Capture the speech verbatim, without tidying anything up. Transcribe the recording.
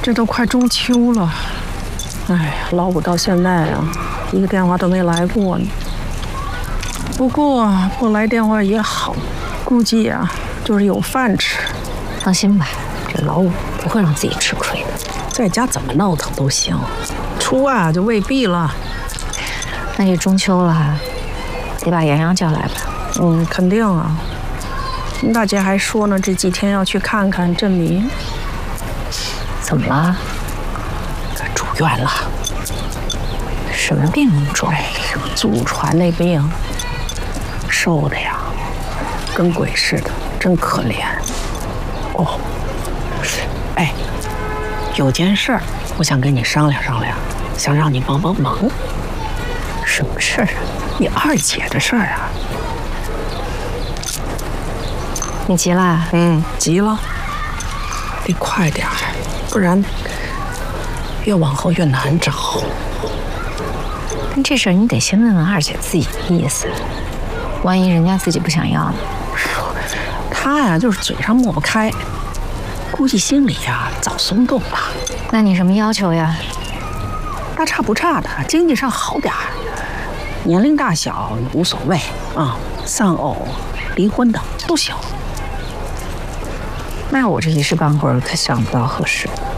这都快中秋了，哎，老五到现在啊，一个电话都没来过呢。不过不来电话也好，估计啊，就是有饭吃。 放心吧，这老五不会让自己吃亏的。 在家怎么闹腾都行，出外啊就未必了。 那也中秋了，得把洋洋叫来吧。 嗯，肯定啊。大姐还说呢，这几天要去看看振明。 怎么了？ 住院了。 什么病那么重？ 哎呦，祖传那病，瘦的呀，跟鬼似的，真可怜。哦，哎，有件事儿，我想跟你商量商量，想让你帮帮忙。 什么事儿？ 你二姐的事儿啊。 你急了？ 嗯，急了，得快点儿，不然越往后越难找。 但这事儿你得先问问二姐自己的意思，万一人家自己不想要呢？ 她呀，就是嘴上抹不开，估计心里呀早松动了。 那你什么要求呀？ 大差不差的，经济上好点儿，年龄大小无所谓啊，丧偶、离婚的都行。 那我这一时半会儿可想不到合适的。